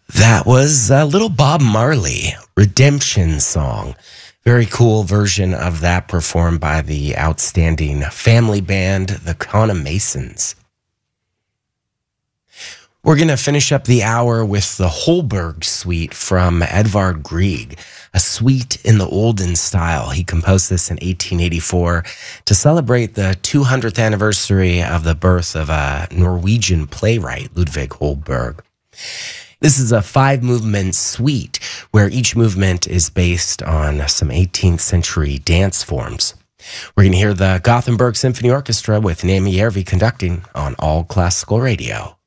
That was a little Bob Marley Redemption Song. Very cool version of that performed by the outstanding family band, the Conamassons. We're going to finish up the hour with the Holberg Suite from Edvard Grieg, a suite in the olden style. He composed this in 1884 to celebrate the 200th anniversary of the birth of a Norwegian playwright, Ludvig Holberg. This is a 5-movement suite where each movement is based on some 18th century dance forms. We're going to hear the Gothenburg Symphony Orchestra with Naomi Järvi conducting on All Classical Radio.